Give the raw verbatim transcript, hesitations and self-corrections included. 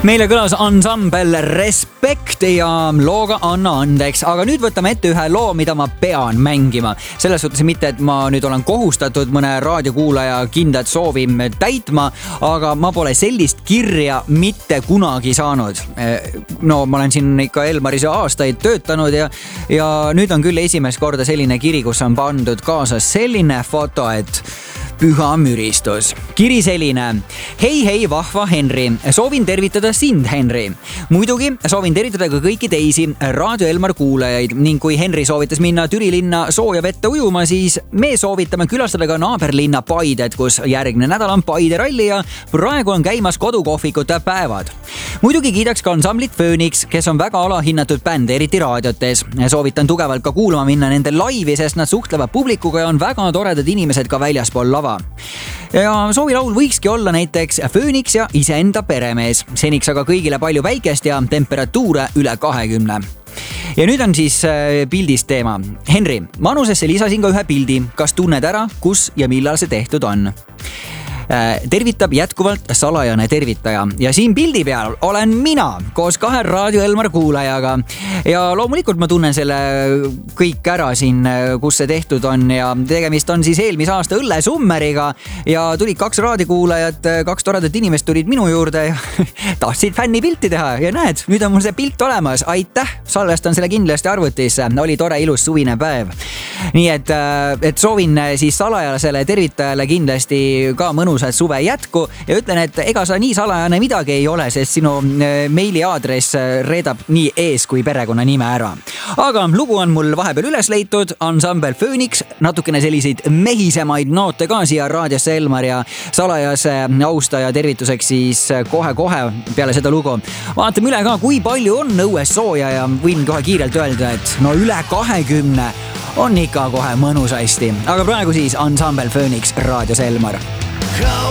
Meile kõlas ansambel Respekt ja looga Anna andeks, aga nüüd võtame ette ühe loo, mida ma pean mängima. Selles suhtes mitte, et ma nüüd olen kohustatud mõne raadiokuulaja kindlat soovi täitma, aga ma pole sellist kirja mitte kunagi saanud. No ma olen siin ikka Elmaris aastaid töötanud ja, ja nüüd on küll esimest korda selline kiri, kus on pandud kaasas selline foto, et püha müristus. Kiri selline. Hei, hei, vahva Henri. Soovin tervitada sind, Henri. Muidugi soovin tervitada ka kõiki teisi Raadio Elmar kuulajaid ning kui Henri soovitas minna Türi linna sooja vette ujuma, siis me soovitame külastada ka naaberlinna Paidet, kus järgmine nädal on Paide ralli ja praegu on käimas kodukohvikute päevad. Muidugi kiidaks ka ansamblit Phoenix, kes on väga alahinnatud bänd, eriti raadiotes. Soovitan tugevalt ka kuulama minna nende laivi, sest nad suhtlevad publikuga ja on väga toredad inimesed ka väljaspool lava. Ja soovilaul võikski olla näiteks Phoenix ja iseenda peremees. Seniks aga kõigile palju päikest ja temperatuure üle kahekümne. Ja nüüd on siis pildist teema. Henri, manusesse lisasin ka ühe pildi. Kas tunned ära, kus ja millal see tehtud on? Tervitab jätkuvalt salajane tervitaja ja siin pildi peal olen mina koos kahe Raadio Elmar kuulajaga ja loomulikult ma tunnen selle kõik ära siin, kus see tehtud on ja tegemist on siis eelmise aasta õllesummeriga ja tulid kaks raadiokuulajat, kaks toredat inimest tulid minu juurde ja tahtsid fännipilti teha ja näed, nüüd on mul see pilt olemas, aitäh, salvestan selle kindlasti arvutisse, oli tore ilus suvine päev. Nii et, et soovin siis salajasele tervitajale kindlasti ka mõnusat suve jätku ja ütlen, et ega sa nii salajane midagi ei ole, sest sinu meiliaadress reedab nii ees kui perekonna nime ära. Aga lugu on mul vahepeal üles leitud, ansambel Phoenix, natukene selliseid mehisemaid noote ka siia raadiosse Elmar ja salajase austaja tervituseks siis kohe-kohe peale seda lugu. Vaatame üle ka, kui palju on õues sooja ja võin kohe kiirelt öelda, et no üle kahekümne on ikka kohe mõnus hästi. Aga praegu siis ansambel Phoenix raadios Elmar.